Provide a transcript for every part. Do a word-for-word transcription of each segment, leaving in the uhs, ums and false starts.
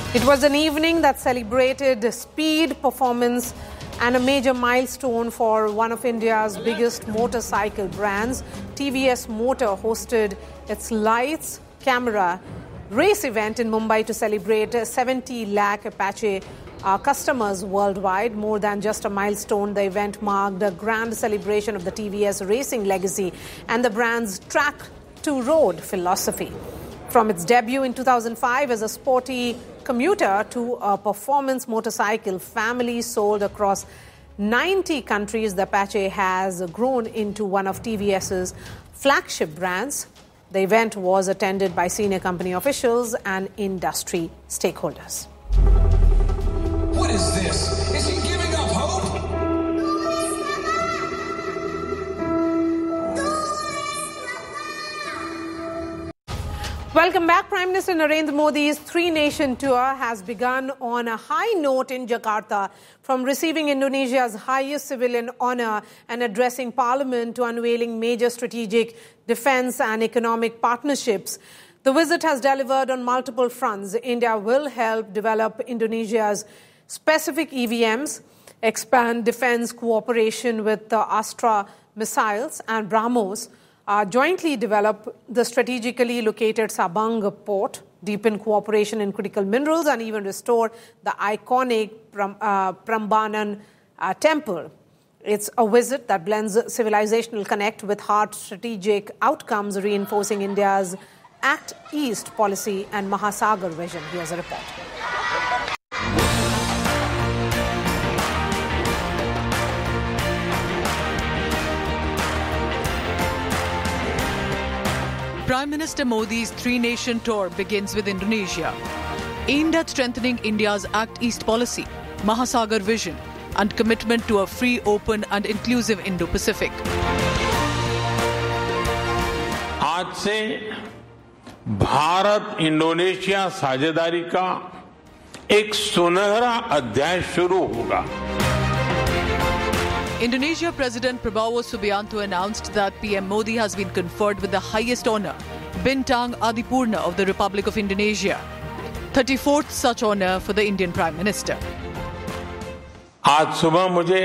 It was an evening that celebrated speed, performance, and a major milestone for one of India's biggest motorcycle brands. T V S Motor hosted its lights, camera, race event in Mumbai to celebrate seventy lakh Apache uh, customers worldwide. More than just a milestone, the event marked a grand celebration of the T V S racing legacy and the brand's track-to-road philosophy. From its debut in two thousand five as a sporty commuter to a performance motorcycle family sold across ninety countries, the Apache has grown into one of TVS's flagship brands. The event was attended by senior company officials and industry stakeholders. What is this? Is he giving up hope? Welcome back. Prime Minister Narendra Modi's three-nation tour has begun on a high note in Jakarta, from receiving Indonesia's highest civilian honor and addressing Parliament to unveiling major strategic defense and economic partnerships. The visit has delivered on multiple fronts. India will help develop Indonesia's specific E V Ms, expand defense cooperation with the Astra missiles and BrahMos, Uh, jointly develop the strategically located Sabang port, deepen cooperation in critical minerals, and even restore the iconic Pram, uh, Prambanan uh, temple. It's a visit that blends civilizational connect with hard strategic outcomes, reinforcing India's Act East policy and Mahasagar vision. Here's a report. Prime Minister Modi's three-nation tour begins with Indonesia, aimed at strengthening India's Act East policy, Mahasagar vision, and commitment to a free, open and inclusive Indo-Pacific. आज से Bharat Indonesia साझेदारी का एक सुनहरा अध्याय शुरू होगा. Indonesia President Prabowo Subianto announced that P M Modi has been conferred with the highest honour, Bintang Adipurna of the Republic of Indonesia, thirty-fourth such honour for the Indian Prime Minister. आज सुबह मुझे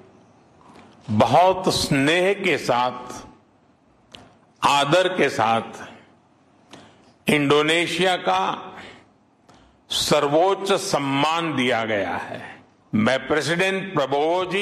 बहुत स्नेह के साथ, आदर के साथ इंडोनेशिया का सर्वोच्च सम्मान दिया गया है. मैं प्रेसिडेंट प्रबोवो जी,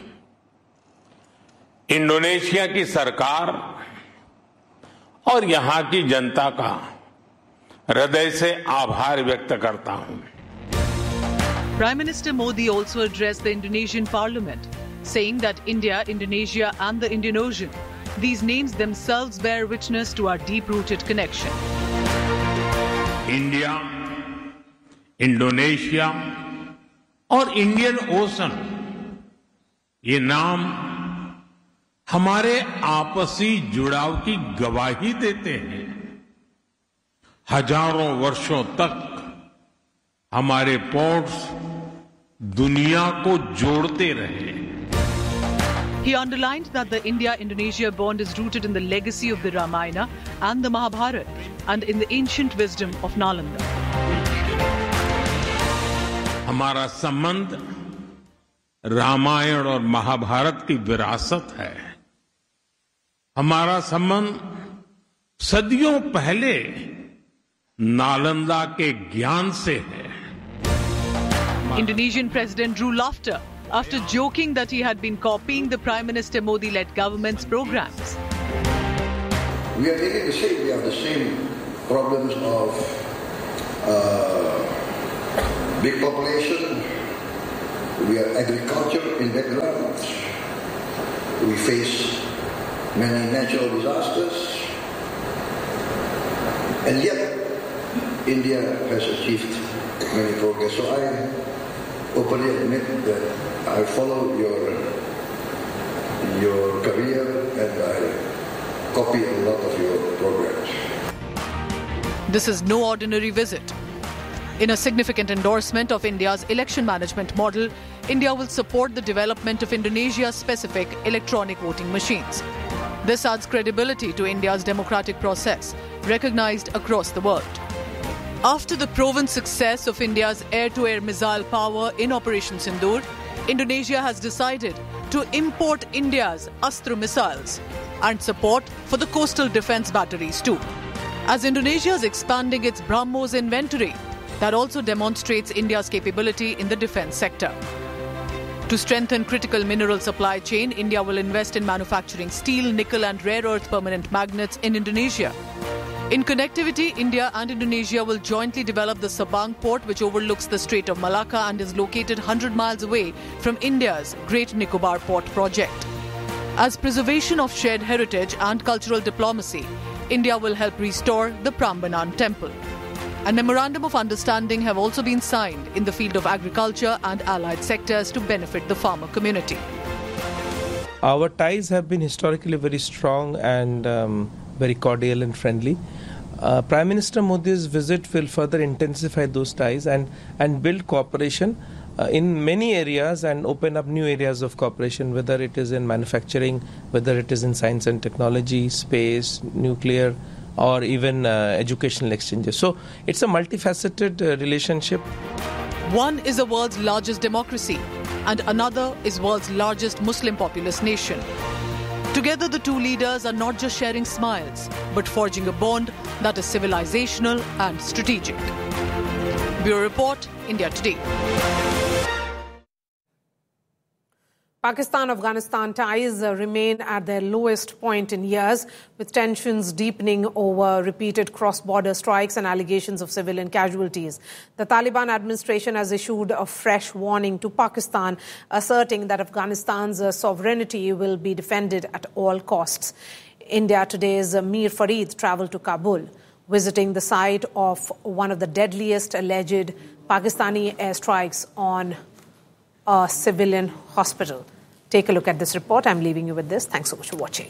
इंडोनेशिया की सरकार और यहां की जनता का हृदय से आभार व्यक्त करता हूं. Prime Minister Modi also addressed the Indonesian Parliament, saying that India, Indonesia and the Indian Ocean, these names themselves bear witness to our deep-rooted connection. India, Indonesia और इंडियन ओशन, ये नाम हमारे आपसी जुड़ाव की गवाही देते हैं. हजारों वर्षों तक हमारे पोर्ट्स दुनिया को जोड़ते रहे. He underlined that the India-Indonesia bond is rooted in the legacy of the Ramayana and the Mahabharata and in the ancient wisdom of Nalanda. हमारा संबंध रामायण और महाभारत की विरासत है. हमारा संबंध सदियों पहले नालंदा के ज्ञान से है. Indonesian President drew laughter after joking that he had been copying the Prime Minister Modi-led government's programs. We are dealing the same. We have the same problems of uh, big population. We are agriculture in background. We face many natural disasters, and yet India has achieved many progress. So I openly admit that I follow your your career and I copy a lot of your programs. This is no ordinary visit. In a significant endorsement of India's election management model, India will support the development of Indonesia's specific electronic voting machines. This adds credibility to India's democratic process, recognized across the world. After the proven success of India's air-to-air missile power in Operation Sindoor, Indonesia has decided to import India's Astra missiles and support for the coastal defence batteries too. As Indonesia is expanding its BrahMos inventory, that also demonstrates India's capability in the defence sector. To strengthen critical mineral supply chain, India will invest in manufacturing steel, nickel and rare earth permanent magnets in Indonesia. In connectivity, India and Indonesia will jointly develop the Sabang port, which overlooks the Strait of Malacca and is located one hundred miles away from India's Great Nicobar Port project. As preservation of shared heritage and cultural diplomacy, India will help restore the Prambanan temple. A memorandum of understanding have also been signed in the field of agriculture and allied sectors to benefit the farmer community. Our ties have been historically very strong and um, very cordial and friendly. Uh, Prime Minister Modi's visit will further intensify those ties and, and build cooperation uh, in many areas and open up new areas of cooperation, whether it is in manufacturing, whether it is in science and technology, space, nuclear, or even uh, educational exchanges. So it's a multifaceted uh, relationship. One is the world's largest democracy and another is world's largest Muslim populous nation. Together, the two leaders are not just sharing smiles, but forging a bond that is civilizational and strategic. Bureau Report, India Today. Pakistan-Afghanistan ties uh, remain at their lowest point in years, with tensions deepening over repeated cross-border strikes and allegations of civilian casualties. The Taliban administration has issued a fresh warning to Pakistan, asserting that Afghanistan's uh, sovereignty will be defended at all costs. India Today's uh, Mir Farid travelled to Kabul, visiting the site of one of the deadliest alleged Pakistani airstrikes on a civilian hospital. Take a look at this report. I'm leaving you with this. Thanks so much for watching.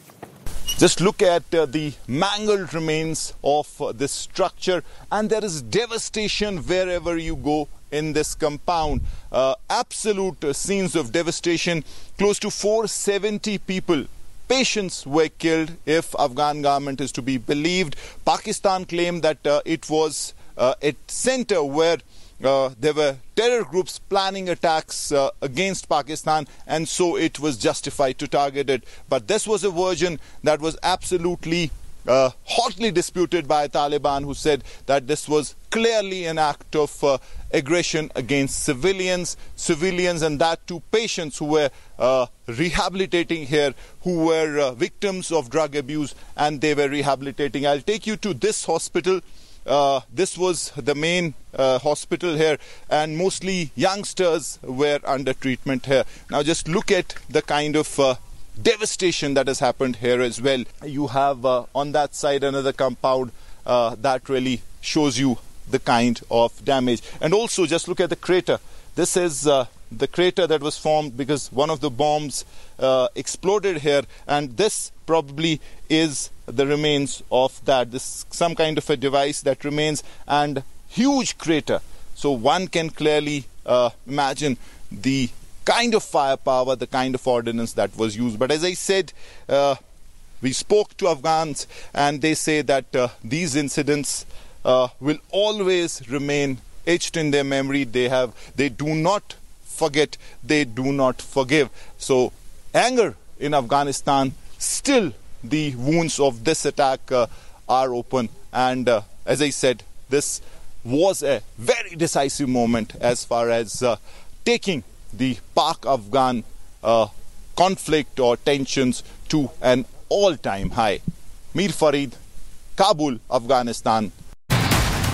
Just look at uh, the mangled remains of uh, this structure, and there is devastation wherever you go in this compound. Uh, absolute uh, scenes of devastation. Close to four hundred seventy people, patients, were killed, if Afghan government is to be believed. Pakistan claimed that uh, it was uh, a center where Uh, there were terror groups planning attacks uh, against Pakistan, and so it was justified to target it. But this was a version that was absolutely uh, hotly disputed by Taliban, who said that this was clearly an act of uh, aggression against civilians, civilians and that to patients who were uh, rehabilitating here, who were uh, victims of drug abuse, and they were rehabilitating. I'll take you to this hospital. Uh, this was the main uh, hospital here, and mostly youngsters were under treatment here. Now just look at the kind of uh, devastation that has happened here as well. You have uh, on that side another compound uh, that really shows you the kind of damage. And also just look at the crater. This is uh, the crater that was formed because one of the bombs uh, exploded here, and this probably is the remains of that. This some kind of a device that remains, and huge crater. So one can clearly uh, imagine the kind of firepower, the kind of ordnance that was used. But as I said, uh, we spoke to Afghans, and they say that uh, these incidents uh, will always remain etched in their memory. They have, they do not forget, they do not forgive. So anger in Afghanistan, still the wounds of this attack uh, are open, and uh, as I said, this was a very decisive moment as far as uh, taking the Pak-Afghan uh, conflict or tensions to an all-time high. Mir Farid, Kabul, Afghanistan.